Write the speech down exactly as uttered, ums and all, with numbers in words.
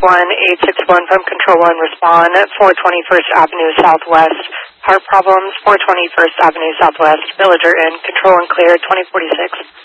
one eight six one from Control one, respond, four twenty-first Avenue Southwest, heart problems, four twenty-first Avenue Southwest, Villager Inn, Control and clear, twenty forty-six.